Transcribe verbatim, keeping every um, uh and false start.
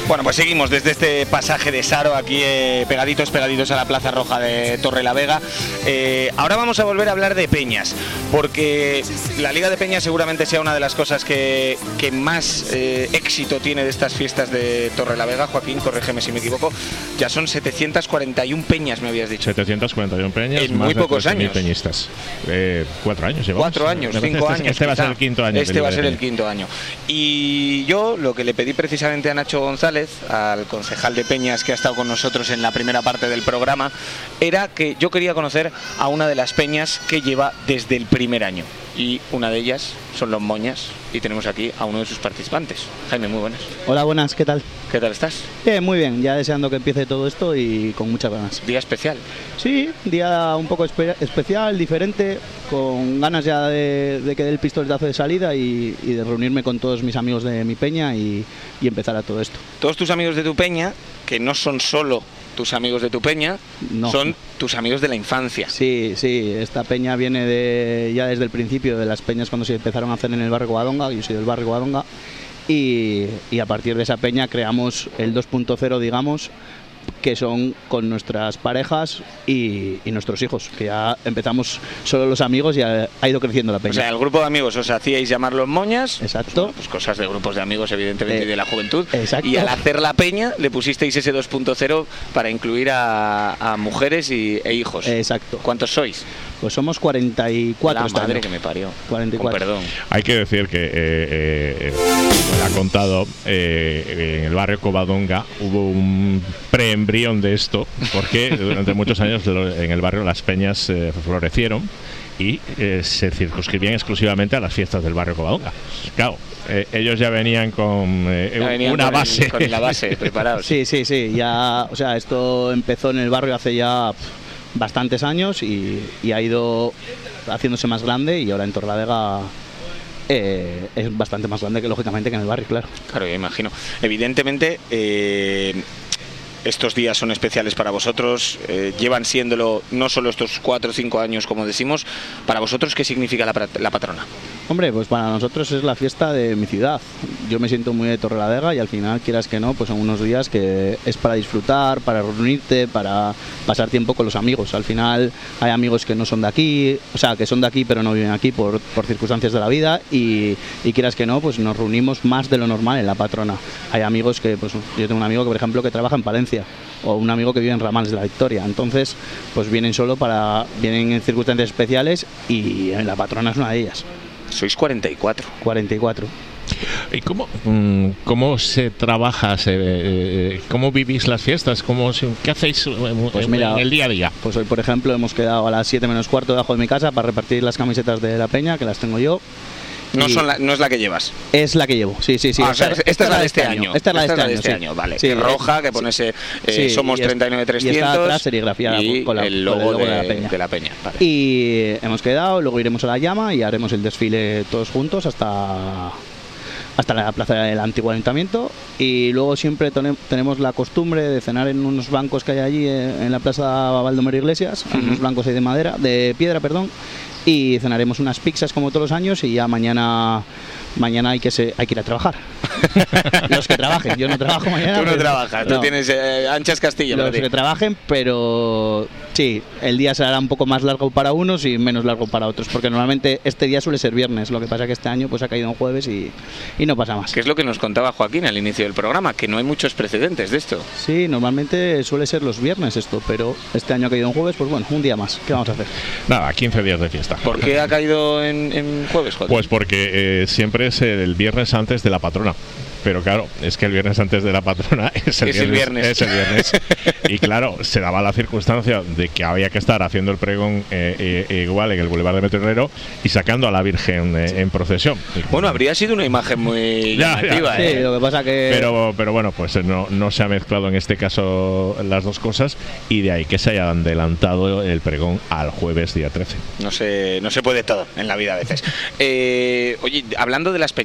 Bueno, pues seguimos desde este pasaje de Saro, aquí eh, pegaditos, pegaditos a la Plaza Roja de Torrelavega. Eh, ahora vamos a volver a hablar de peñas, porque la Liga de Peñas seguramente sea una de las cosas que, que más eh, éxito tiene de estas fiestas de Torrelavega. Joaquín, corrígeme si me equivoco, ya son setecientas cuarenta y una peñas, me habías dicho. setecientas cuarenta y una peñas, en más muy de pocos años. peñistas. Eh, cuatro años llevamos. Cuatro años, Me cinco este, años. Este va a ser el quinto año. Este va a ser el quinto año. Y yo lo que le pedí precisamente a Nacho González, al concejal de Peñas que ha estado con nosotros en la primera parte del programa, era que yo quería conocer a una de las peñas que lleva desde el primer año. Y una de ellas son los Moñas, y tenemos aquí a uno de sus participantes. Jaime, muy buenas. Hola, buenas, ¿qué tal? ¿Qué tal estás? Eh, muy bien, ya deseando que empiece todo esto y con muchas ganas. Día especial. Sí, día un poco espe especial, diferente, con ganas ya de, de que dé el pistoletazo de salida y, y de reunirme con todos mis amigos de mi peña y, y empezar a todo esto. Todos tus amigos de tu peña, que no son solo tus amigos de tu peña, no. Son tus amigos de la infancia. Sí, sí, esta peña viene de ya desde el principio, de las peñas cuando se empezaron a hacer en el barrio Covadonga. Yo soy del barrio Covadonga y, y a partir de esa peña creamos el dos punto cero, digamos, que son con nuestras parejas y, y nuestros hijos, que ya empezamos solo los amigos y ha, ha ido creciendo la peña. O sea, el grupo de amigos os hacíais llamar los Moñas. Exacto. Pues, bueno, pues cosas de grupos de amigos, evidentemente, eh, y de la juventud. Exacto. Y al hacer la peña le pusisteis ese dos punto cero para incluir a, a mujeres y, e hijos. Exacto. ¿Cuántos sois? Pues somos cuarenta y cuatro. La madre que me parió. cuarenta y cuatro. Con perdón. Hay que decir que eh, eh, me ha contado eh, en el barrio Covadonga hubo un preembrión de esto, porque durante muchos años en el barrio las peñas eh, florecieron y eh, se circunscribían exclusivamente a las fiestas del barrio Covadonga. Claro, eh, ellos ya venían con eh, ya venían una con base. El, con la base preparados. Sí, sí, sí. Ya, o sea, esto empezó en el barrio hace ya pff, bastantes años y, y ha ido haciéndose más grande, y ahora en Torrelavega eh, es bastante más grande que lógicamente que en el barrio, claro. Claro, yo imagino. Evidentemente, eh, estos días son especiales para vosotros, eh, llevan siéndolo no solo estos cuatro o cinco años, como decimos. Para vosotros, ¿qué significa la, la patrona? Hombre, pues para nosotros es la fiesta de mi ciudad. Yo me siento muy de Torrelavega y al final, quieras que no, pues son unos días que es para disfrutar, para reunirte, para pasar tiempo con los amigos. Al final hay amigos que no son de aquí, o sea, que son de aquí pero no viven aquí por, por circunstancias de la vida, y, y quieras que no, pues nos reunimos más de lo normal en la patrona. Hay amigos que, pues yo tengo un amigo que, por ejemplo, que trabaja en Palencia, o un amigo que vive en Ramales de la Victoria. Entonces, pues vienen solo para, vienen en circunstancias especiales, y en la patrona es una de ellas. Sois cuarenta y cuatro. cuarenta y cuatro. ¿Y cómo, cómo se trabaja? Se, eh, ¿Cómo vivís las fiestas? ¿Cómo, ¿Qué hacéis pues en, mira, en el día a día? Pues hoy, por ejemplo, hemos quedado a las siete menos cuarto debajo de mi casa para repartir las camisetas de la peña, que las tengo yo. No, son la, no es la que llevas. Es la que llevo, sí, sí, sí. Ah, esta, o sea, esta, esta es la de este año. Esta es la de este, de año, este sí. año, vale. Sí, que roja, que pone ese eh, sí, somos treinta y nueve trescientos. Y está atrás serigrafiada y con la, el logo, con el logo de, de la peña. De la peña vale. Y hemos quedado, luego iremos a la llama y haremos el desfile todos juntos hasta... hasta la plaza del antiguo ayuntamiento, y luego siempre tenemos la costumbre de cenar en unos bancos que hay allí en la plaza Baldomero Iglesias, uh-huh. unos bancos ahí de madera, de piedra, perdón, y cenaremos unas pizzas como todos los años, y ya mañana mañana hay que se, hay que ir a trabajar. Los que trabajen, yo no trabajo mañana. Tú no pero, trabajas, no. Tú tienes eh, anchas Castilla. Los que trabajen, pero sí, el día será un poco más largo para unos y menos largo para otros, porque normalmente este día suele ser viernes, lo que pasa que este año pues ha caído en jueves y, y no pasa más. Que es lo que nos contaba Joaquín al inicio del programa, que no hay muchos precedentes de esto. Sí, normalmente suele ser los viernes esto, pero este año ha caído en jueves, pues bueno, un día más. ¿Qué vamos a hacer? Nada, quince días de fiesta. ¿Por qué ha caído en, en jueves, Joaquín? Pues porque eh, siempre es el viernes antes de la patrona. Pero claro, es que el viernes antes de la patrona es el, es viernes, el viernes. Es el viernes. Y claro, se daba la circunstancia de que había que estar haciendo el pregón eh, eh, igual en el Boulevard de Metrorrero y sacando a la Virgen eh, en procesión. Bueno, habría sido una imagen muy ya, llamativa. Ya. ¿eh? Sí, lo que pasa que... Pero, pero bueno, pues no, no se ha mezclado en este caso las dos cosas, y de ahí que se haya adelantado el pregón al jueves día trece. No se, no se puede todo en la vida a veces. Eh, oye, hablando de las